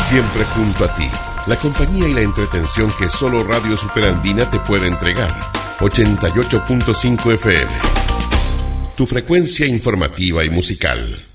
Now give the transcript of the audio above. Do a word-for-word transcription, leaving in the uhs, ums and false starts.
Siempre junto a ti, la compañía y la entretención que solo Radio Superandina te puede entregar. ochenta y ocho punto cinco F M. Tu frecuencia informativa y musical.